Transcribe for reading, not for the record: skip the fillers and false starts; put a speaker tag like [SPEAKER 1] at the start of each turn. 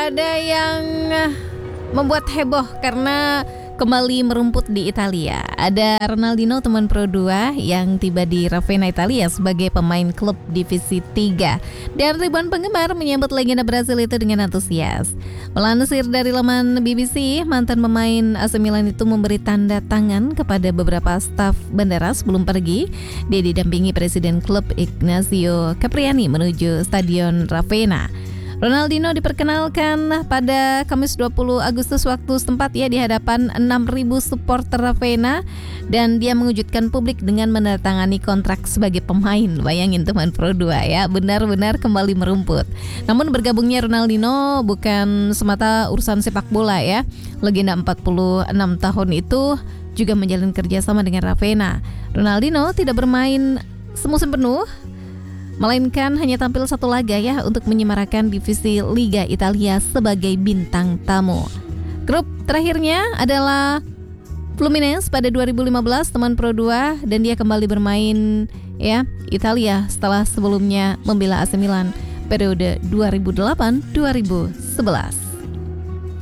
[SPEAKER 1] ada yang membuat heboh karena kembali merumput di Italia. Ada Ronaldinho, teman Pro 2 yang tiba di Ravenna, Italia sebagai pemain klub divisi 3. Dan ribuan penggemar menyambut legenda Brasil itu dengan antusias. Melansir dari laman BBC, mantan pemain AC Milan itu memberi tanda tangan kepada beberapa staf bandara sebelum pergi. Dia didampingi Presiden klub Ignazio Capriani menuju Stadion Ravenna. Ronaldinho diperkenalkan pada Kamis 20 Agustus waktu setempat ya di hadapan 6.000 supporter Ravenna, dan dia mengejutkan publik dengan menandatangani kontrak sebagai pemain. Bayangin teman Pro 2 ya, benar-benar kembali merumput. Namun bergabungnya Ronaldinho bukan semata urusan sepak bola ya. Legenda 46 tahun itu juga menjalin kerjasama dengan Ravenna. Ronaldinho tidak bermain semusim penuh, melainkan hanya tampil satu laga ya untuk menyemarakan divisi Liga Italia sebagai bintang tamu. Grup terakhirnya adalah Fluminense pada 2015, teman Pro 2, dan dia kembali bermain ya Italia setelah sebelumnya membela AC Milan periode 2008-2011.